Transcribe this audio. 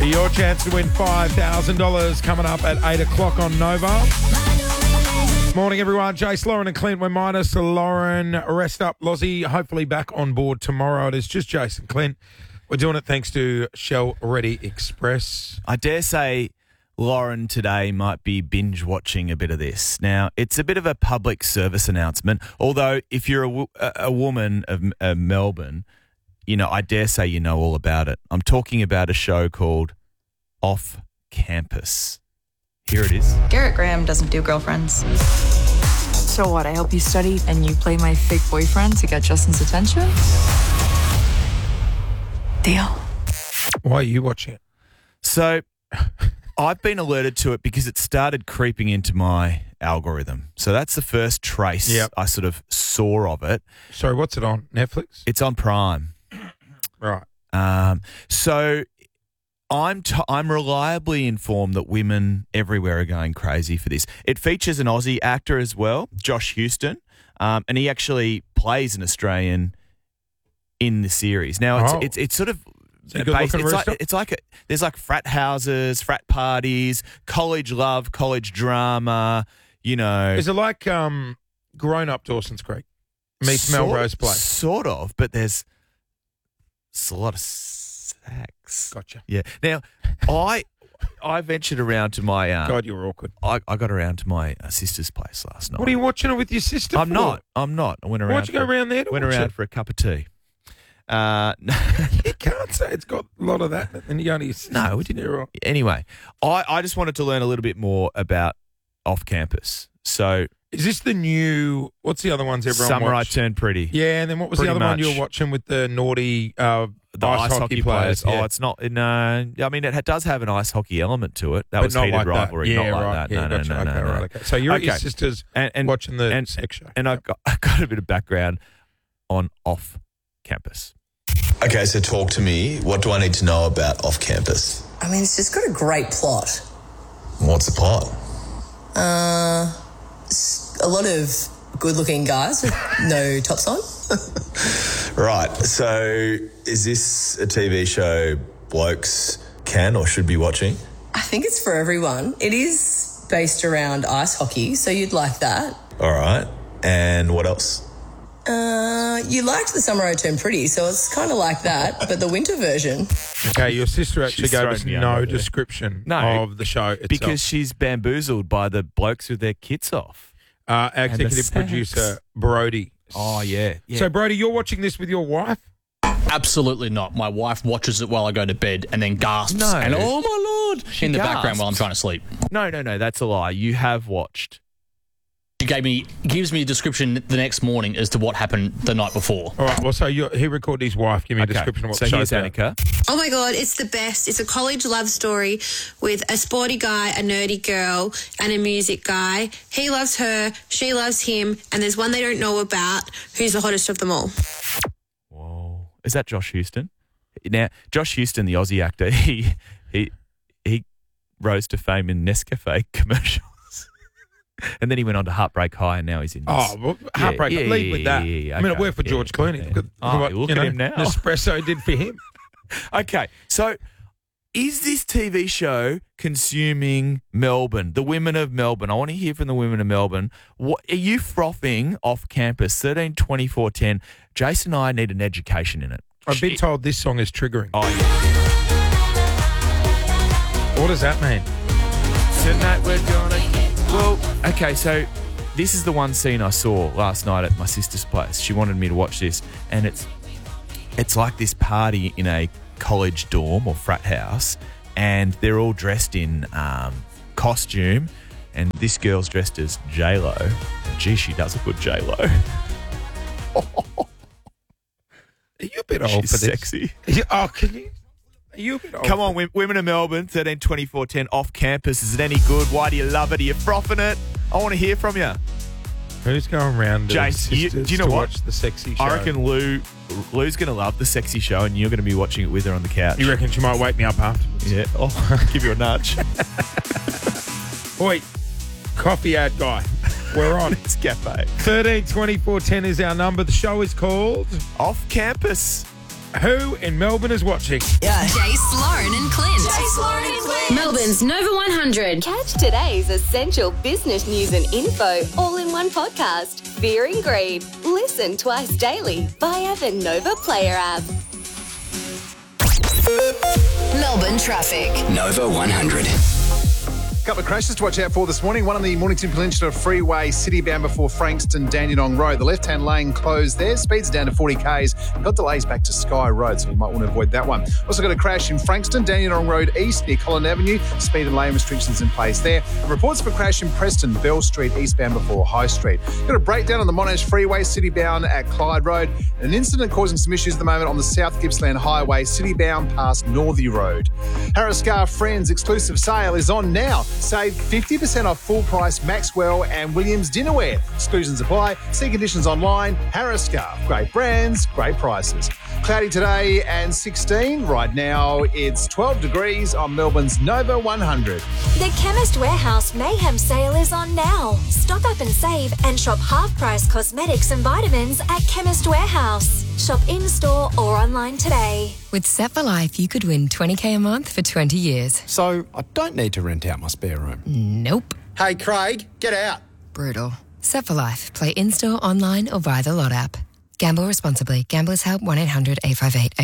Your chance to win $5,000 coming up at 8 o'clock on Nova. Morning, everyone. Jace, Lauren and Clint. We're minus Lauren. Rest up, Lozzie. Hopefully back on board tomorrow. It is just Jace and Clint. We're doing it thanks to Shell Ready Express. I dare say Lauren today might be binge watching a bit of this. Now, it's a bit of a public service announcement, although if you're a woman of Melbourne, you know, I dare say you know all about it. I'm talking about a show called Off Campus. Here it is. Garrett Graham doesn't do girlfriends. So what, I help you study and you play my fake boyfriend to get Justin's attention? Deal. Why are you watching it? So I've been alerted to it because it started creeping into my algorithm. So that's the first trace I sort of saw of it. Sorry, what's it on? Netflix? It's on Prime. Right. So I'm reliably informed that women everywhere are going crazy for this. It features an Aussie actor as well, Josh Houston, and he actually plays an Australian in the series. Now it's sort of based, it's like there's like frat houses, frat parties, college love, college drama. You know, is it like Grown Up Dawson's Creek meets Melrose Place? Sort of, but there's a lot of sex. Gotcha. Yeah. Now, I ventured around to my God, you were awkward. I got around to my sister's place last night. What are you watching it with your sister? I'm not. I went around. Why'd you go around there? Went around for a cup of tea. You can't say it's got a lot of that, and you only no, we didn't. Anyway, I just wanted to learn a little bit more about Off Campus. So, is this the new? What's the other ones everyone Summer watched? I Turned Pretty. Yeah, and then what was the other one you were watching with the naughty the ice hockey players? Yeah. Oh, it's not. No, I mean it does have an ice hockey element to it. That was not heated like rivalry, that. Yeah, not like right. that. Yeah, No, gotcha. no. Right, okay. So you're at your sister's and watching the sex show, and I got a bit of background on Off Campus. Okay, so talk to me. What do I need to know about Off Campus? I mean, it's just got a great plot. What's the plot? A lot of good-looking guys with no tops on. Right, so is this a TV show blokes can or should be watching? I think it's for everyone. It is based around ice hockey, so you'd like that. All right, and what else? You liked The Summer I Turned Pretty, so it's kind of like that, but the winter version. Okay, your sister actually gave us no there. description No, of the show itself. Because she's bamboozled by the blokes with their kits off. Executive producer Brody. Oh, yeah. So, Brody, you're watching this with your wife? Absolutely not. My wife watches it while I go to bed and then gasps No. and, oh, my Lord, in the background while I'm trying to sleep. No, that's a lie. You have watched. She gives me a description the next morning as to what happened the night before. All right, well, so he recorded his wife. Give me a description of what so the here's show's about. Annika. Oh my God, it's the best. It's a college love story with a sporty guy, a nerdy girl, and a music guy. He loves her, she loves him, and there's one they don't know about who's the hottest of them all. Whoa. Is that Josh Houston? Now, Josh Houston, the Aussie actor, he rose to fame in Nescafe commercials. And then he went on to Heartbreak High, and now he's in this. Oh, well, Heartbreak. Lead with that. I mean, it worked for George Clooney. Look at him now. Nespresso did for him. Okay, so is this TV show consuming Melbourne, the women of Melbourne? I want to hear from the women of Melbourne. What are you frothing Off Campus? 13 24 10. Jason and I need an education in it. I've been told this song is triggering. Oh, yeah. What does that mean? Tonight we're gonna... Well, okay, so this is the one scene I saw last night at my sister's place. She wanted me to watch this, and it's like this party in a college dorm or frat house, and they're all dressed in costume, and this girl's dressed as J-Lo. Gee, she does a good J-Lo. Are you a bit old She's for this? Sexy. Can you? Are you a bit old? Come on, women of Melbourne, 13 24 10, Off Campus. Is it any good? Why do you love it? Are you frothing it? I want to hear from you. Who's going around to Jace, do you know to what? watch the sexy show? I reckon Lou's going to love the sexy show, and you're going to be watching it with her on the couch. You reckon she might wake me up afterwards? Yeah. Oh, give you a nudge. Oi, coffee ad guy. We're on. It's Cafe. 13 24 10 is our number. The show is called Off Campus. who in Melbourne is watching. Jace, Lauren and Clint. Melbourne's Nova 100. Catch today's essential business news and info all in one podcast. Fear and Greed. Listen twice daily via the Nova Player app. Melbourne traffic. Nova 100. Couple of crashes to watch out for this morning. One on the Mornington Peninsula Freeway, city-bound before Frankston, Dandenong Road. The left-hand lane closed there. Speeds are down to 40 k's. Got delays back to Sky Road, so you might want to avoid that one. Also got a crash in Frankston, Dandenong Road East near Collin Avenue. Speed and lane restrictions in place there. And reports of a crash in Preston, Bell Street, eastbound before High Street. Got a breakdown on the Monash Freeway, city-bound at Clyde Road. An incident causing some issues at the moment on the South Gippsland Highway, city-bound past Northey Road. Harris Scar Friends exclusive sale is on now. Save 50% off full price Maxwell and Williams dinnerware. Exclusions apply. See conditions online. Harris Scarf. Great brands, great prices. Cloudy today and 16. Right now it's 12 degrees on Melbourne's Nova 100. The Chemist Warehouse Mayhem sale is on now. Stock up and save and shop half-price cosmetics and vitamins at Chemist Warehouse. Shop in-store or online today. With Set for Life, you could win $20,000 a month for 20 years. So I don't need to rent out my spare room. Nope. Hey, Craig, get out. Brutal. Set for Life. Play in-store, online or via the Lot app. Gamble responsibly. Gamblers Help 1-800-858-858.